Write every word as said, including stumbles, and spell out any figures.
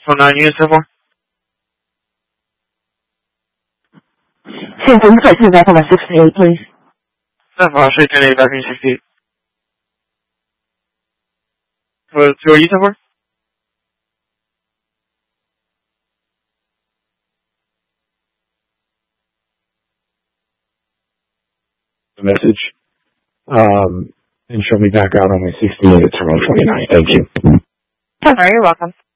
oh nine unit so far? San Francisco, two back on my sixty-eight, please. San Francisco, ten eight, back on sixty-eight. What, who are you so far? The message. Um, and show me back out on my sixty-eight at Terminal twenty-nine. Thank you. All right, you're welcome.